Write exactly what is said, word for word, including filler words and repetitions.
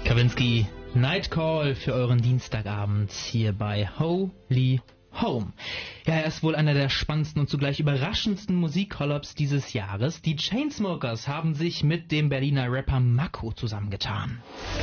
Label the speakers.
Speaker 1: Kavinsky, Nightcall für euren Dienstagabend hier bei Holy Home. Ja, er ist wohl einer der spannendsten und zugleich überraschendsten Musik-Collabs dieses Jahres. Die Chainsmokers haben sich mit dem Berliner Rapper Mako zusammengetan.